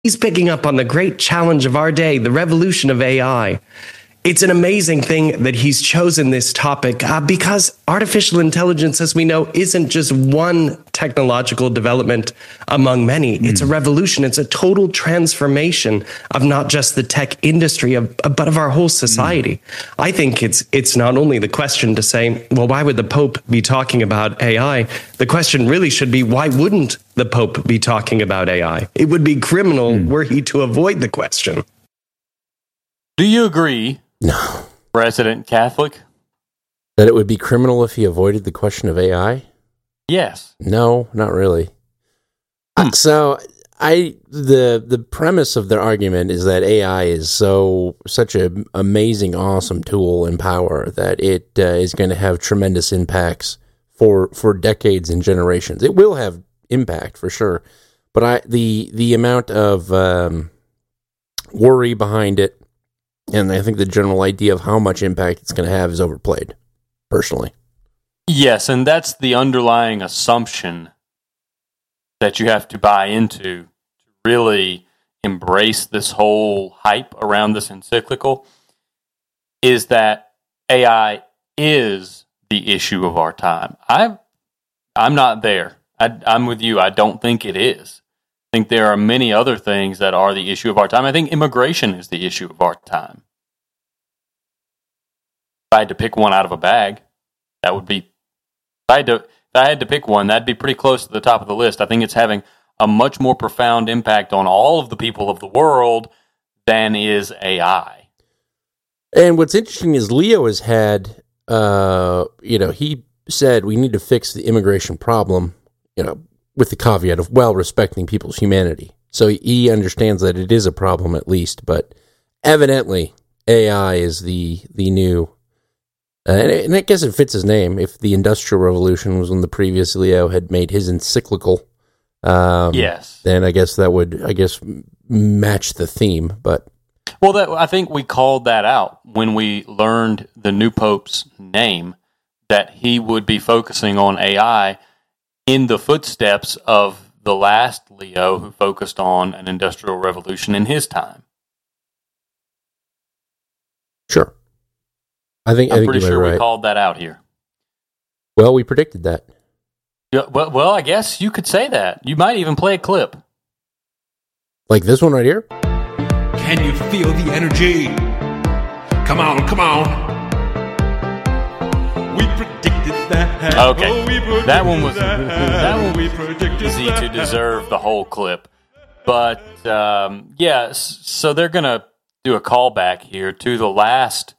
He's picking up on the great challenge of our day, the revolution of AI. It's an amazing thing that he's chosen this topic because artificial intelligence, as we know, isn't just one technological development among many. It's a revolution. It's a total transformation of not just the tech industry, but of our whole society. I think it's not only the question to say, well, why would the Pope be talking about AI? The question really should be, why wouldn't the Pope be talking about AI? It would be criminal were he to avoid the question. Do you agree? No. Resident Catholic? That it would be criminal if he avoided the question of AI? Yes. No, not really. So the premise of their argument is that AI is such an amazing, awesome tool and power that it is going to have tremendous impacts for decades and generations. It will have impact for sure, but the amount of worry behind it, and I think the general idea of how much impact it's going to have is overplayed, personally. Yes, and that's the underlying assumption that you have to buy into to really embrace this whole hype around this encyclical, is that AI is the issue of our time. I'm not there. I'm with you. I don't think it is. I think there are many other things that are the issue of our time. I think immigration is the issue of our time. If I had to pick one out of a bag, that would be, if I had to pick one, that'd be pretty close to the top of the list. I think it's having a much more profound impact on all of the people of the world than is AI. And what's interesting is Leo has had, he said we need to fix the immigration problem, with the caveat of, respecting people's humanity. So he understands that it is a problem at least, but evidently AI is the new, and I guess it fits his name. If the Industrial Revolution was when the previous Leo had made his encyclical, yes, then I guess that would, match the theme, but... Well, I think we called that out when we learned the new Pope's name, that he would be focusing on AI in the footsteps of the last Leo who focused on an industrial revolution in his time. Sure. I'm pretty sure we called that out here. Well, we predicted that. Yeah, well, I guess you could say that. You might even play a clip. Like this one right here? Can you feel the energy? Come on. We predicted that. Okay, that one was easy to deserve the whole clip. But, so they're going to do a callback here to the last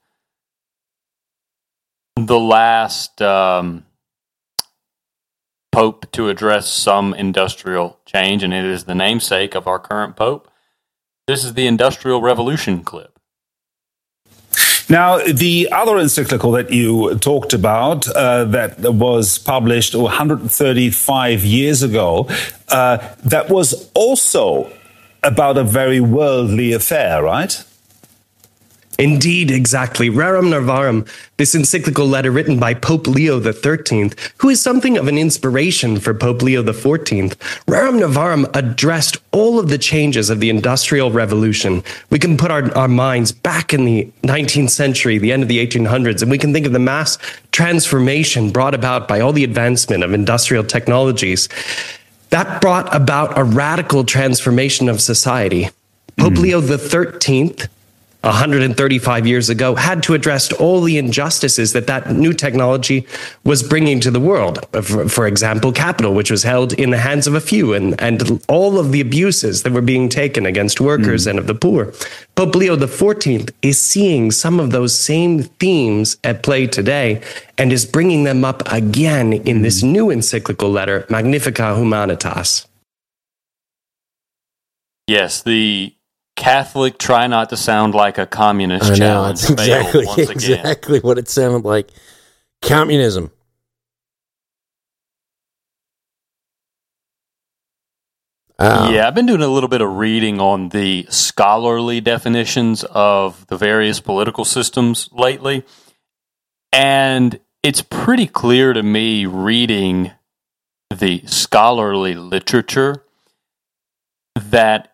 Pope to address some industrial change, and it is the namesake of our current Pope. This is the Industrial Revolution clip. Now, the other encyclical that you talked about that was published 135 years ago, that was also about a very worldly affair, right? Indeed, exactly. Rerum Novarum, this encyclical letter written by Pope Leo XIII, who is something of an inspiration for Pope Leo XIV. Rerum Novarum addressed all of the changes of the Industrial Revolution. We can put our minds back in the 19th century, the end of the 1800s, and we can think of the mass transformation brought about by all the advancement of industrial technologies. That brought about a radical transformation of society. Pope Leo XIII, 135 years ago, had to address all the injustices that new technology was bringing to the world. For example, capital, which was held in the hands of a few, and all of the abuses that were being taken against workers and of the poor. Pope Leo XIV is seeing some of those same themes at play today and is bringing them up again in this new encyclical letter, Magnificat Humanitas. Yes, the Catholic try not to sound like a communist challenge. That's exactly what it sounded like. Communism. Yeah, I've been doing a little bit of reading on the scholarly definitions of the various political systems lately, and it's pretty clear to me, reading the scholarly literature, that